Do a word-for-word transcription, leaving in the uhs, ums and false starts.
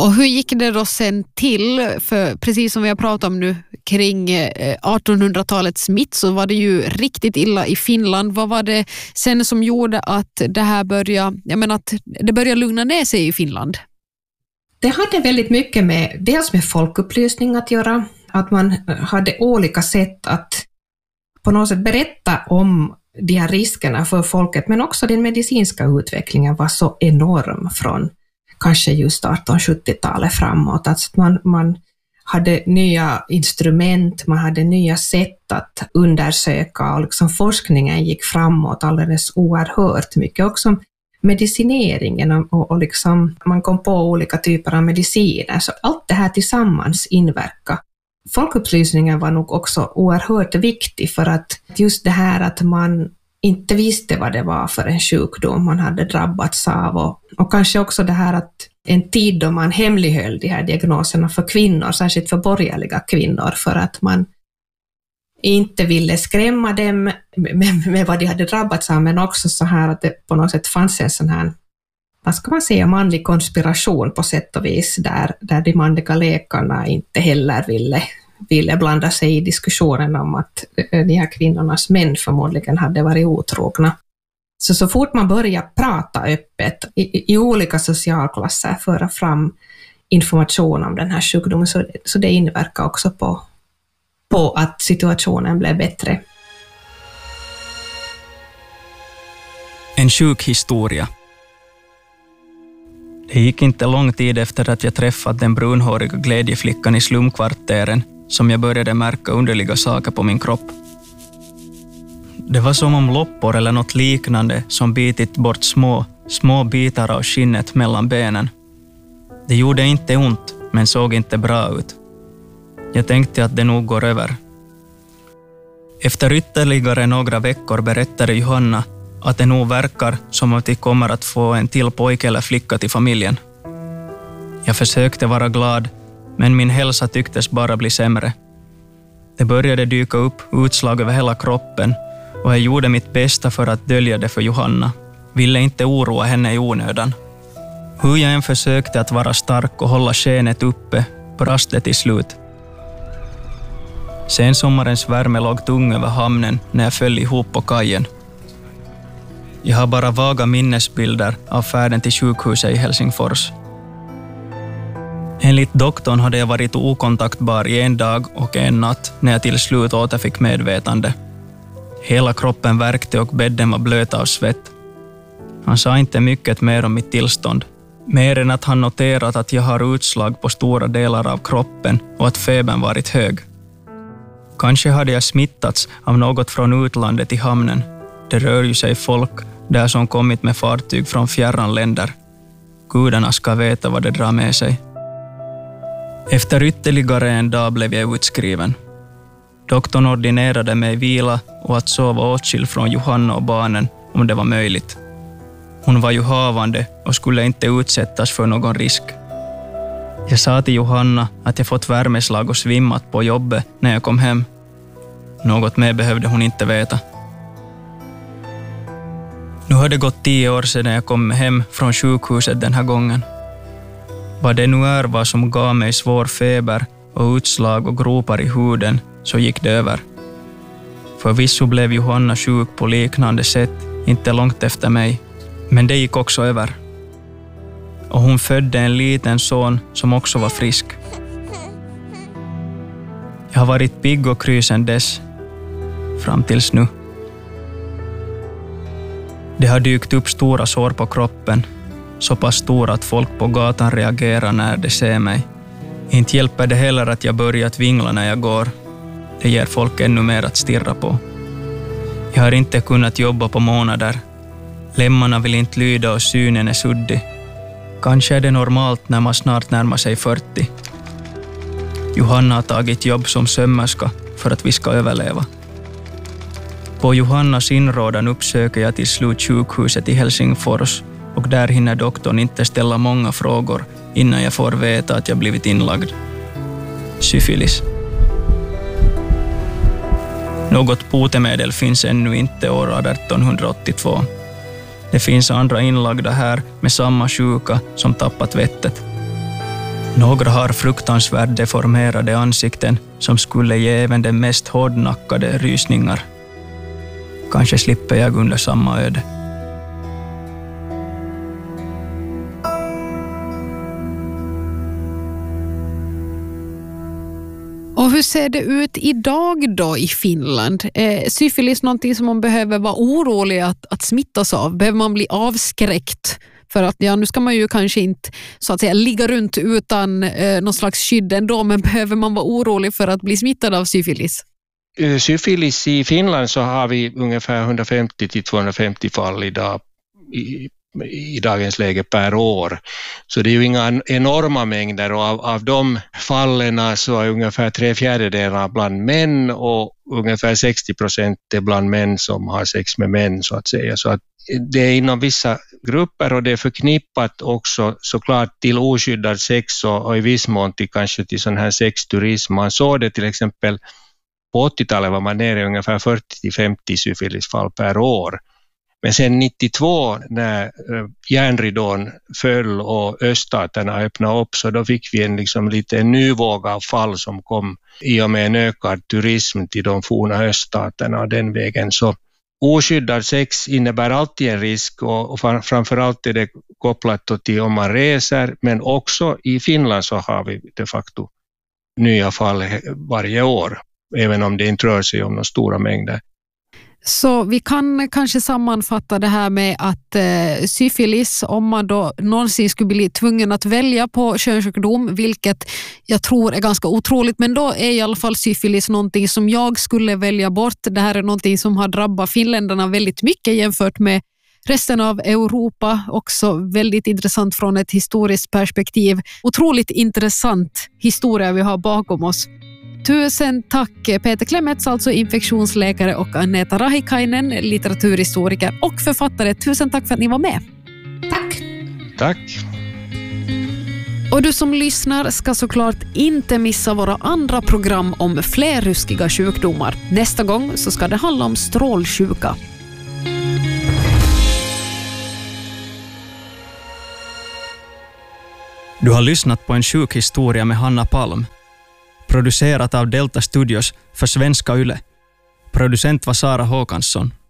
Och hur gick det då sen till? För precis som vi har pratat om nu kring artonhundratalets smitt så var det ju riktigt illa i Finland. Vad var det sen som gjorde att det här började, jag menar att det började lugna ner sig i Finland? Det hade väldigt mycket med, dels med folkupplysning att göra, att man hade olika sätt att på något sätt berätta om de här riskerna för folket, men också den medicinska utvecklingen var så enorm från kanske just artonhundrasjuttiotalet framåt. Alltså att man, man hade nya instrument, man hade nya sätt att undersöka och liksom forskningen gick framåt alldeles oerhört mycket. Också medicineringen och, och liksom man kom på olika typer av mediciner. Så allt det här tillsammans inverkar. Folkupplysningen var nog också oerhört viktig för att just det här att man inte visste vad det var för en sjukdom man hade drabbats av och, och kanske också det här att en tid då man hemlighöll de här diagnoserna för kvinnor, särskilt för borgerliga kvinnor, för att man inte ville skrämma dem med, med vad de hade drabbats av, men också så här att det på något sätt fanns en sån här, vad ska man säga, manlig konspiration på sätt och vis, där, där de manliga läkarna inte heller ville, ville blanda sig i diskussionen om att de här kvinnornas män förmodligen hade varit otrogna. Så så fort man börjar prata öppet i, i olika socialklasser, föra fram information om den här sjukdomen, så, så det inverkar också på, på att situationen blev bättre. En sjuk historia. Det gick inte lång tid efter att jag träffat den brunhåriga glädjeflickan i slumkvarteren som jag började märka underliga saker på min kropp. Det var som om loppor eller något liknande som bitit bort små, små bitar av skinnet mellan benen. Det gjorde inte ont, men såg inte bra ut. Jag tänkte att det nog går över. Efter ytterligare några veckor berättade Johanna att det nog verkar som att vi kommer att få en till pojke eller flicka till familjen. Jag försökte vara glad, men min hälsa tycktes bara bli sämre. Det började dyka upp utslag över hela kroppen och jag gjorde mitt bästa för att dölja det för Johanna. Ville inte oroa henne i onödan. Hur jag än försökte att vara stark och hålla skenet uppe brast det till slut. Sen sommarens värme låg tung över hamnen när jag föll ihop på kajen. Jag har bara vaga minnesbilder av färden till sjukhuset i Helsingfors. Enligt doktorn hade jag varit okontaktbar i en dag och en natt när jag till slut återfick medvetande. Hela kroppen värkte och bädden var blöt av svett. Han sa inte mycket mer om mitt tillstånd, mer än att han noterat att jag har utslag på stora delar av kroppen och att febern varit hög. Kanske hade jag smittats av något från utlandet i hamnen. Det rör ju sig folk där som kommit med fartyg från fjärran länder. Gudarna ska veta vad det drar med sig. Efter ytterligare en dag blev jag utskriven. Doktorn ordinerade mig vila och att sova åtskild från Johanna och barnen om det var möjligt. Hon var ju havande och skulle inte utsättas för någon risk. Jag sa till Johanna att jag fått värmeslag och svimmat på jobbet när jag kom hem. Något mer behövde hon inte veta. Nu har det gått tio år sedan jag kom hem från sjukhuset den här gången. Vad det nu är vad som gav mig svår feber och utslag och gropar i huden, så gick det över. Förvisso blev Johanna sjuk på liknande sätt, inte långt efter mig. Men det gick också över. Och hon födde en liten son som också var frisk. Jag har varit pigg och kry sedan dess, fram tills nu. Det har dykt upp stora sår på kroppen, så pass stora att folk på gatan reagerar när de ser mig. Inte hjälper det heller att jag börjat vingla när jag går. Det ger folk ännu mer att stirra på. Jag har inte kunnat jobba på månader. Lemmarna vill inte lyda och synen är suddig. Kanske är det normalt när man snart närmar sig fyrtio. Johanna har tagit jobb som sömmerska för att vi ska överleva. På Johannas inrådan uppsöker jag till slut sjukhuset i Helsingfors och där hinner doktorn inte ställa många frågor innan jag får veta att jag blivit inlagd. Syfilis. Något botemedel finns ännu inte år artonhundraåttiotvå. Det finns andra inlagda här med samma sjuka som tappat vettet. Några har fruktansvärt deformerade ansikten som skulle ge även den mest hårdnackade rysningar. Kanske slipper jag under samma öde. Och hur ser det ut idag då i Finland? Är syfilis någonting som man behöver vara orolig att, att smittas av? Behöver man bli avskräckt? För att ja, nu ska man ju kanske inte så att säga ligga runt utan eh, någon slags skydd ändå, men behöver man vara orolig för att bli smittad av syfilis? Syfilis i Finland så har vi ungefär hundrafemtio till tvåhundrafemtio fall idag, i, i dagens läge per år. Så det är ju inga enorma mängder och av, av de fallen så är ungefär tre fjärdedelar bland män och ungefär sextio procent är bland män som har sex med män så att säga. Så att det är inom vissa grupper och det är förknippat också såklart till oskyddad sex och, och i viss mån till kanske till sån här sexturism. Man såg det till exempel på åttiotalet var man nere i ungefär fyrtio till femtio syfilisfall per år. Men sen nittiotvå när järnridån föll och öststaterna öppnade upp så då fick vi en liksom lite ny våg av fall som kom i och med en ökad turism till de forna öststaterna och den vägen. Så oskyddad sex innebär alltid en risk och, och framförallt är det kopplat till om man reser, men också i Finland så har vi de facto nya fall varje år, även om det inte rör sig om några stora mängder. Så vi kan kanske sammanfatta det här med att eh, syfilis, om man då någonsin skulle bli tvungen att välja på könssjukdom, vilket jag tror är ganska otroligt, men då är i alla fall syfilis någonting som jag skulle välja bort. Det här är någonting som har drabbat finländarna väldigt mycket jämfört med resten av Europa. Också väldigt intressant från ett historiskt perspektiv. Otroligt intressant historia vi har bakom oss. Tusen tack Peter Klemets, alltså infektionsläkare, och Aneta Rahikainen, litteraturhistoriker och författare. Tusen tack för att ni var med. Tack. Tack. Och du som lyssnar ska såklart inte missa våra andra program om fler ruskiga sjukdomar. Nästa gång så ska det handla om strålsjuka. Du har lyssnat på en sjukhistoria med Hanna Palm. Producerat av Delta Studios för Svenska Yle. Producent var Sara Håkansson.